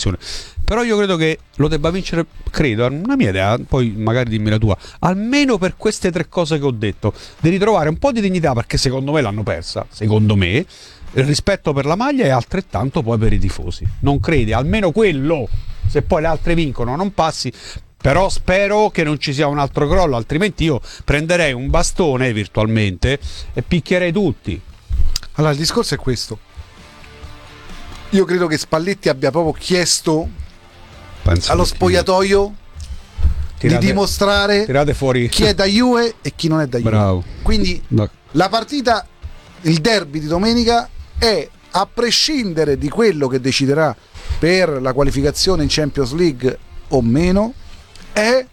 qualificazione. Però io credo che lo debba vincere, credo, è una mia idea, poi magari dimmi la tua, almeno per queste 3 cose che ho detto, di ritrovare un po' di dignità, perché secondo me l'hanno persa, secondo me, il rispetto per la maglia e altrettanto poi per i tifosi. Non credi? Almeno quello, se poi le altre vincono non passi, però spero che non ci sia un altro crollo, altrimenti io prenderei un bastone virtualmente e picchierei tutti. Allora il discorso è questo: io credo che Spalletti abbia proprio chiesto allo spogliatoio di dimostrare fuori chi è da Juve e chi non è da Juve. Bravo. Quindi la partita, il derby di domenica, è, a prescindere di quello che deciderà per la qualificazione in Champions League o meno, è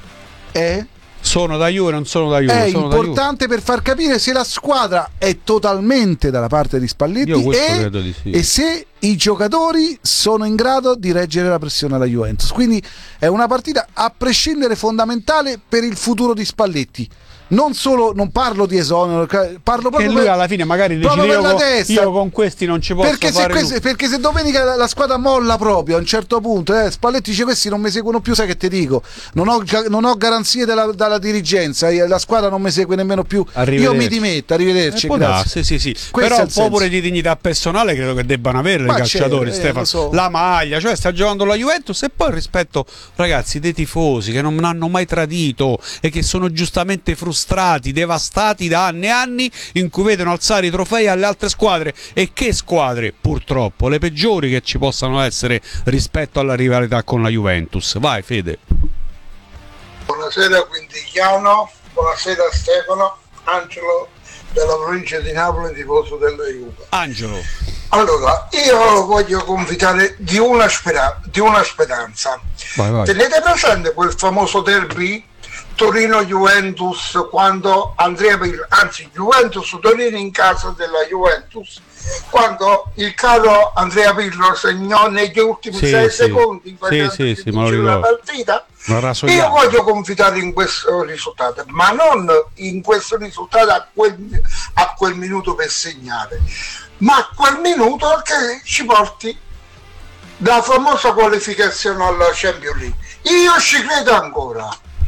sono da Juve, non sono da Juve. È importante per far capire se la squadra è totalmente dalla parte di Spalletti credo di sì. E se i giocatori sono in grado di reggere la pressione alla Juventus. Quindi è una partita a prescindere fondamentale per il futuro di Spalletti. Non solo, non parlo di esonero, parlo proprio che lui alla fine magari decide io con questi non ci posso perché se domenica la squadra molla proprio a un certo punto, Spalletti dice questi non mi seguono più, sai che ti dico, non ho garanzie dalla dirigenza, la squadra non mi segue nemmeno più, io mi dimetto, arrivederci, grazie. Sì. Però un po' pure di dignità personale credo che debbano avere i calciatori, Stefano, la maglia, cioè sta giocando la Juventus, e poi il rispetto, ragazzi, dei tifosi che non hanno mai tradito e che sono giustamente frustrati, devastati da anni e anni in cui vedono alzare i trofei alle altre squadre. E che squadre? Purtroppo le peggiori che ci possano essere rispetto alla rivalità con la Juventus. Vai Fede. Buonasera Quintigliano, buonasera Stefano, Angelo della provincia di Napoli, tifoso della Juve. Angelo, allora io voglio confidare di una speranza. Vai. Tenete presente quel famoso derby Torino-Juventus, quando Juventus-Torino in casa della Juventus, quando il caro Andrea Pirlo segnò negli ultimi 6 secondi in quella partita. Io voglio confidare in questo risultato, ma non in questo risultato a quel minuto per segnare, ma a quel minuto che ci porti la famosa qualificazione alla Champions League. Io ci credo ancora.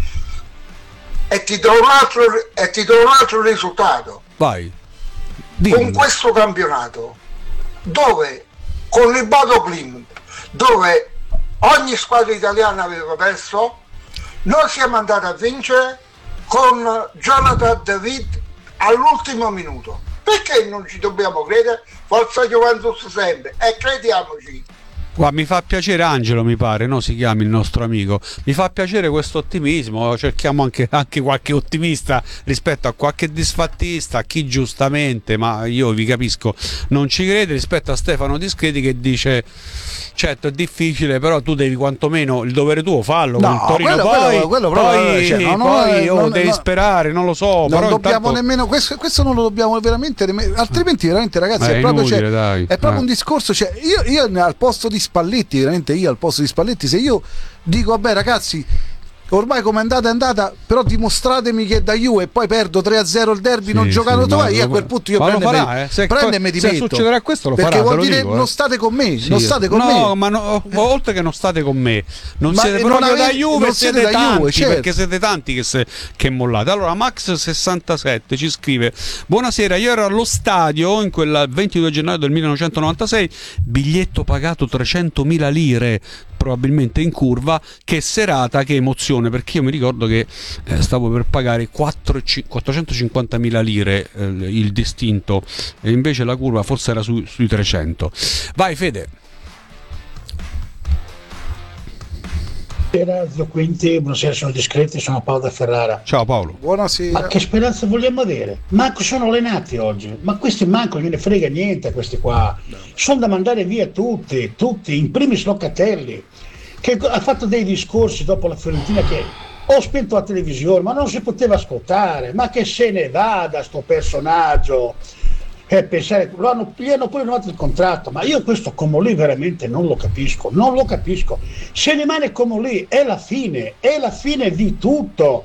E ti do un altro risultato. Vai. Con questo campionato, dove con il Bodo Glimt, dove ogni squadra italiana aveva perso, noi siamo andati a vincere con Jonathan David all'ultimo minuto. Perché non ci dobbiamo credere? Forza Juventus sempre, e crediamoci. Guarda, mi fa piacere, Angelo mi pare, no? Si chiami il nostro amico. Mi fa piacere questo ottimismo. Cerchiamo anche qualche ottimista rispetto a qualche disfattista, a chi giustamente, ma io vi capisco, non ci crede, rispetto a Stefano Discreti che dice certo è difficile, però tu devi quantomeno il dovere tuo fallo con il Torino, poi devi sperare, non lo so. Non però dobbiamo nemmeno questo non lo dobbiamo veramente, altrimenti veramente ragazzi è proprio, inutile, è proprio un discorso, io al posto di Spalletti, se io dico vabbè ragazzi, ormai come è andata, però dimostratemi che è da Juve e poi perdo 3-0 il derby, non giocando io a quel punto io prendo e mi dimetto. Se succederà questo lo perché farà, vuol dire non state con me, non state con me. Ma oltre che non state con me, non siete proprio da Juve, siete da tanti, Juve, certo. Perché siete tanti che mollate. Allora Max67 ci scrive: buonasera, io ero allo stadio in quel 22 gennaio del 1996, biglietto pagato 300.000 lire, probabilmente in curva. Che serata, che emozione, perché io mi ricordo che stavo per pagare 450.000 lire il distinto, e invece la curva forse era sui 300. Vai Fede. Buonasera Quinti, buonasera, sono Discreti, sono Paolo da Ferrara. Ciao Paolo. Buonasera. Ma che speranza vogliamo avere? Manco sono allenati oggi, ma questi manco gliene frega niente, questi qua sono da mandare via tutti, in primis Locatelli, che ha fatto dei discorsi dopo la Fiorentina che ho spento la televisione, ma non si poteva ascoltare, ma che se ne vada sto personaggio. Pensare, gli hanno pure rinnovato il contratto, ma io questo Comolli veramente non lo capisco. Se rimane Comolli è la fine di tutto,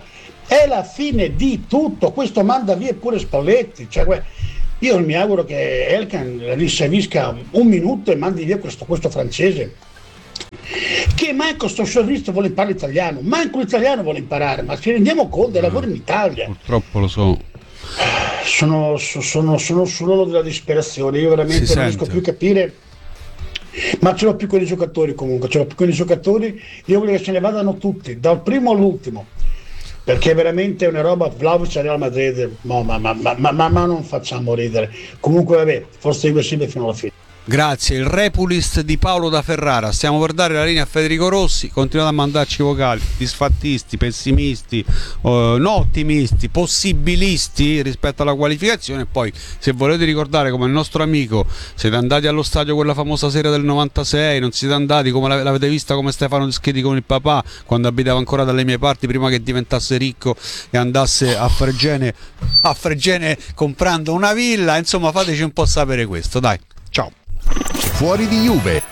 questo manda via pure Spalletti, io mi auguro che Elkan rinsabisca un minuto e mandi via questo francese, che manco sto servizio vuole imparare l'italiano, manco l'italiano vuole imparare, ma ci rendiamo conto del lavoro in Italia. Purtroppo lo so. Sono sull'orlo della disperazione, io veramente non riesco più a capire, ma ce l'ho più con i giocatori comunque, io voglio che se ne vadano tutti, dal primo all'ultimo, perché veramente è una roba. Vlahovic a Real Madrid, ma non facciamo ridere. Comunque vabbè, forse Juve sempre fino alla fine. Grazie, il Repulist di Paolo da Ferrara. Stiamo per dare la linea a Federico Rossi. Continuate a mandarci vocali disfattisti, pessimisti, no ottimisti, possibilisti rispetto alla qualificazione. Poi, se volete ricordare come il nostro amico, siete andati allo stadio quella famosa sera del 96, non siete andati, come l'avete vista come Stefano Deschiti con il papà quando abitava ancora dalle mie parti prima che diventasse ricco e andasse a Fregene comprando una villa. Insomma, fateci un po' sapere questo, dai. Ciao. Fuori di Juve.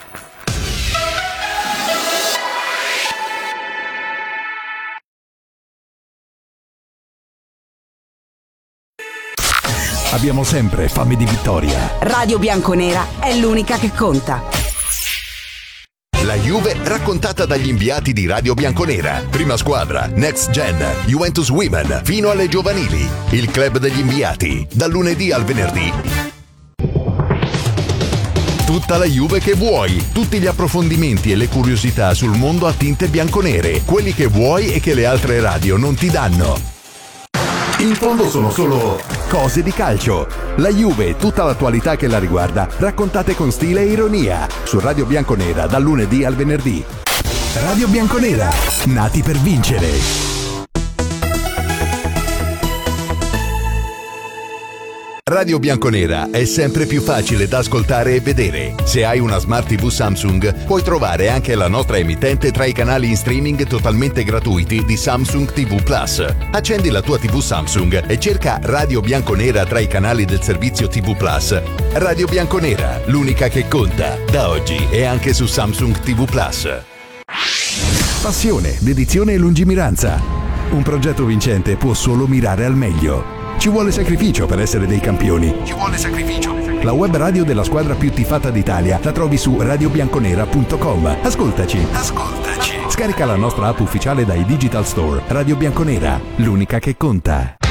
Abbiamo sempre fame di vittoria. Radio Bianconera è l'unica che conta. La Juve raccontata dagli inviati di Radio Bianconera. Prima squadra, Next Gen, Juventus Women, fino alle giovanili. Il club degli inviati, dal lunedì al venerdì. Tutta la Juve che vuoi, tutti gli approfondimenti e le curiosità sul mondo a tinte bianconere, quelli che vuoi e che le altre radio non ti danno. In fondo sono solo cose di calcio. La Juve e tutta l'attualità che la riguarda, raccontate con stile e ironia, su Radio Bianconera dal lunedì al venerdì. Radio Bianconera, nati per vincere. Radio Bianconera è sempre più facile da ascoltare e vedere. Se hai una Smart TV Samsung, puoi trovare anche la nostra emittente tra i canali in streaming totalmente gratuiti di Samsung TV Plus. Accendi la tua TV Samsung e cerca Radio Bianconera tra i canali del servizio TV Plus. Radio Bianconera, l'unica che conta, da oggi e anche su Samsung TV Plus. Passione, dedizione e lungimiranza. Un progetto vincente può solo mirare al meglio. Ci vuole sacrificio per essere dei campioni. La web radio della squadra più tifata d'Italia la trovi su radiobianconera.com. Ascoltaci. Scarica la nostra app ufficiale dai Digital Store. Radio Bianconera, l'unica che conta.